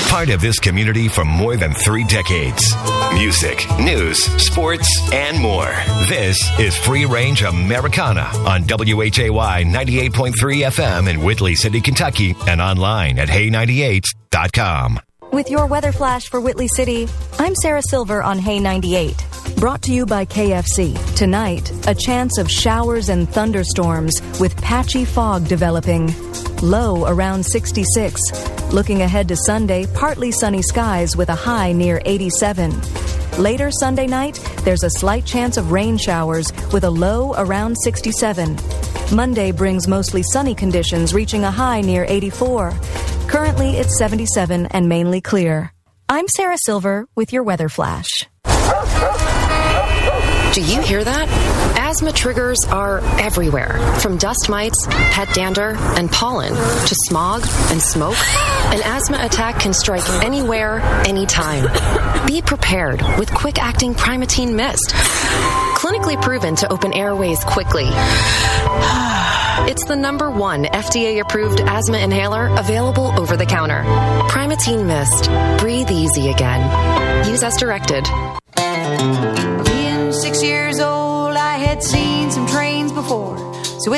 Part of this community for more than 3 decades. Music, news, sports, and more. This is Free Range Americana on WHAY 98.3 FM in Whitley City, Kentucky, and online at Hay98.com. With your weather flash for Whitley City, I'm Sarah Silver on Hay 98. Brought to you by KFC. Tonight, a chance of showers and thunderstorms with patchy fog developing. Low around 66. Looking ahead to Sunday, partly sunny skies with a high near 87. Later Sunday night, there's a slight chance of rain showers with a low around 67. Monday brings mostly sunny conditions reaching a high near 84. Currently, it's 77 and mainly clear. I'm Sarah Silver with your weather flash. Do you hear that? Asthma triggers are everywhere, from dust mites, pet dander, and pollen, to smog and smoke. An asthma attack can strike anywhere, anytime. Be prepared with quick-acting Primatene Mist. Clinically proven to open airways quickly. It's the #1 FDA-approved asthma inhaler available over the counter. Primatene Mist. Breathe easy again. Use as directed. 6 years old, I had seen some trains before.